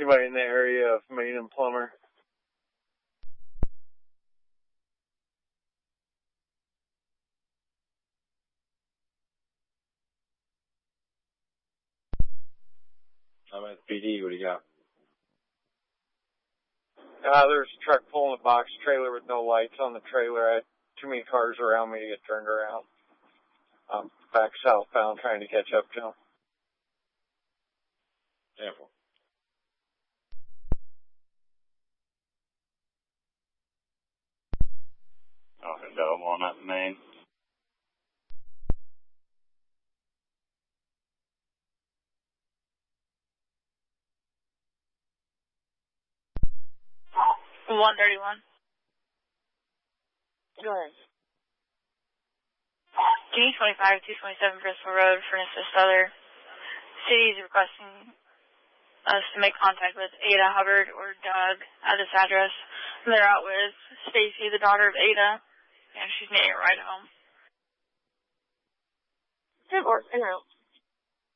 Anybody in the area of Main and Plummer? I'm at PD. What do you got? There's a truck pulling a box trailer with no lights on the trailer. I had too many cars around me to get turned around. I'm back southbound trying to catch up to them. Careful. Okay, double on that main. Oh, 131. Go ahead. G25, 227 Bristol Road, Furnace Souther. City is requesting us to make contact with Ada Hubbard or Doug at this address. And they're out with Stacy, the daughter of Ada, and she's needing a ride home. 10-4, en route.